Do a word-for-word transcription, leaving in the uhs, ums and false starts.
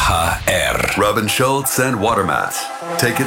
H R. Robin Schulz and Watermat. Take it